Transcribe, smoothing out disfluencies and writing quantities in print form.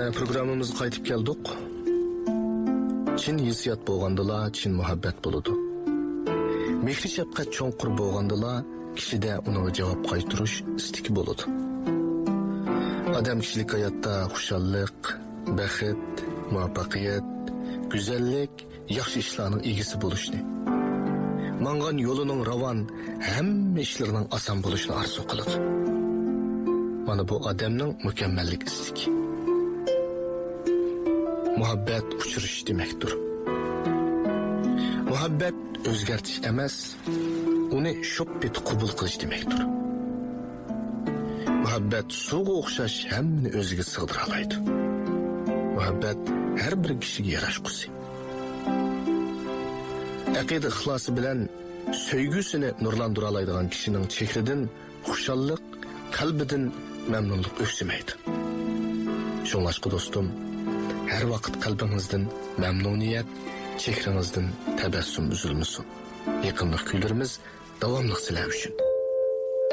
Programmamızga qaytib keldik. Çin hissiyat bo'lgandila, chin muhabbat bo'ladi. Mehri shafqat cho'nqur bo'lgandila, kishida uni javob qaytarish istiki bo'ladi. Odam kishilik hayotda xushallik, baxt, muvaffaqiyat, go'zallik, yaxshi ishlarning egasi bo'lishni, mangan yo'lining ravon, hamma ishlarining oson bo'lishini orzu qiladi. Mana bu odamning mukammallik istiki. Muhabbet uçuruş demektir. Muhabbet özgertiş emas, onu şoppet kubul kılış demektir. Muhabbet suğa okşaş hemini özüge sığdıralaydı. Muhabbet her bir kişiye yaraşkusi. Akide ıhlası bilen söygüsünü nurlandıralaydıgan kişinin çehreden huşallık, kalbiden memnunluk öksümeydi. Şunlaşkı dostum, her vakit kalbinizden memnuniyet, çehrenizden tebessüm üzülmüsün. Yakınlık küllerimiz davamlıq sizler üçün.